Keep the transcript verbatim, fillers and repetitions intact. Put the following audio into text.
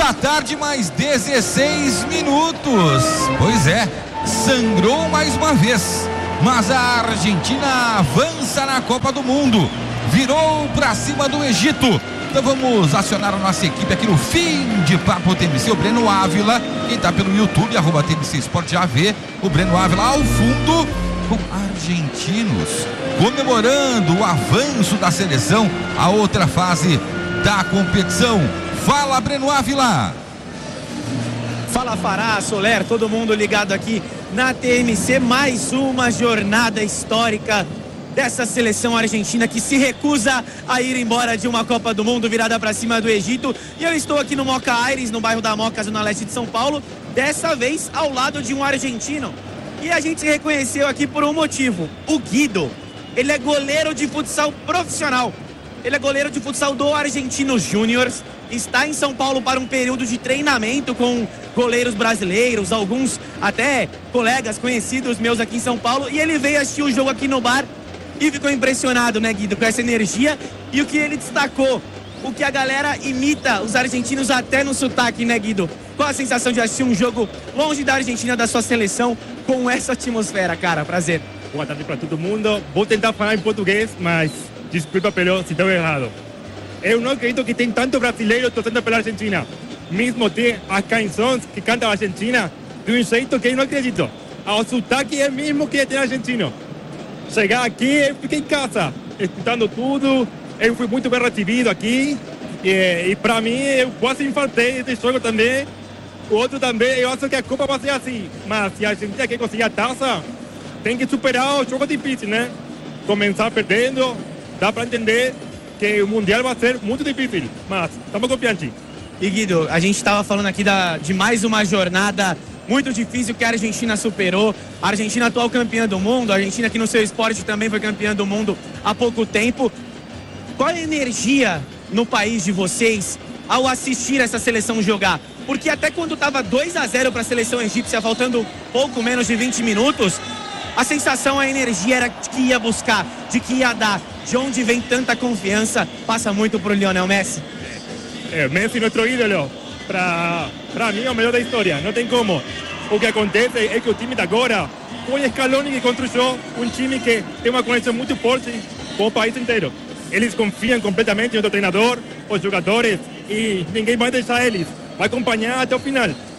da tarde, mais dezesseis minutos. Pois é, sangrou mais uma vez, mas a Argentina avança na Copa do Mundo, virou pra cima do Egito. Então vamos acionar a nossa equipe aqui no fim de Papo T M C, o Breno Ávila, quem tá pelo YouTube, arroba T M C Sport, já vê o Breno Ávila ao fundo, com argentinos comemorando o avanço da seleção à outra fase da competição. Fala, Breno Ávila. Fala, Fará, Soler, todo mundo ligado aqui na T M C. Mais uma jornada histórica dessa seleção argentina que se recusa a ir embora de uma Copa do Mundo virada para cima do Egito. E eu estou aqui no Moca Aires, no bairro da Moca, zona leste de São Paulo, dessa vez ao lado de um argentino. E a gente se reconheceu aqui por um motivo. O Guido, ele é goleiro de futsal profissional. Ele é goleiro de futsal do Argentinos Júniors. Está em São Paulo para um período de treinamento com goleiros brasileiros, alguns até colegas conhecidos meus aqui em São Paulo. E ele veio assistir o jogo aqui no bar e ficou impressionado, né, Guido, com essa energia. E o que ele destacou, o que a galera imita os argentinos até no sotaque, né, Guido? Qual a sensação de assistir um jogo longe da Argentina, da sua seleção, com essa atmosfera, cara? Prazer. Boa tarde para todo mundo. Vou tentar falar em português, mas desculpa pelo se estou errado. Eu não acredito que tem tanto brasileiro torcendo pela Argentina. Mesmo tem as canções que canta a Argentina de um jeito que eu não acredito. O sotaque é mesmo que tem argentino. Chegar aqui, eu fiquei em casa, escutando tudo. Eu fui muito bem recebido aqui. E, e para mim, eu quase infartei esse jogo também. O outro também, eu acho que a Copa vai ser assim. Mas se a Argentina quer conseguir a taça, tem que superar o jogo difícil, né? Começar perdendo, dá para entender que o Mundial vai ser muito difícil. Mas estamos confiantes. E Guido, a gente estava falando aqui da, de mais uma jornada muito difícil que a Argentina superou. A Argentina, atual campeã do mundo, a Argentina que no seu esporte também foi campeã do mundo há pouco tempo. Qual é a energia no país de vocês ao assistir essa seleção jogar? Porque até quando estava dois a zero para a seleção egípcia, faltando pouco menos de vinte minutos, a sensação, a energia era de que ia buscar, de que ia dar. De onde vem tanta confiança, passa muito pro Lionel Messi. É, Messi, nosso ídolo. Para mim é o melhor da história, não tem como. O que acontece é que o time de agora foi Scaloni que construiu um time que tem uma conexão muito forte com o país inteiro. Eles confiam completamente no treinador, os jogadores, e ninguém vai deixar eles. Vai acompanhar até o final.